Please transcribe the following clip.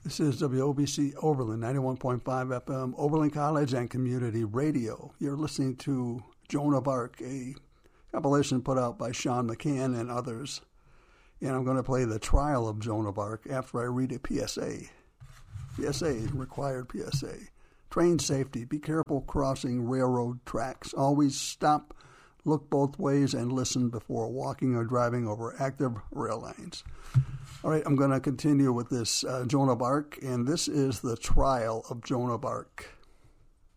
This is WOBC Oberlin, 91.5 FM, Oberlin College and Community Radio. You're listening to Joan of Arc, a compilation put out by Sean McCann and others. And I'm going to play the trial of Joan of Arc after I read a PSA. PSA, required PSA. Train safety. Be careful crossing railroad tracks. Always stop, look both ways, and listen before walking or driving over active rail lines. All right, I'm going to continue with this Joan of Arc, and this is the trial of Joan of Arc.